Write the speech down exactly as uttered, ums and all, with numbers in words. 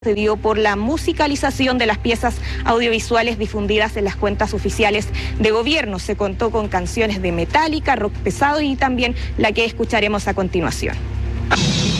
Se dio por la musicalización de las piezas audiovisuales difundidas en las cuentas oficiales de gobierno. Se contó con canciones de Metallica, rock pesado y también la que escucharemos a continuación.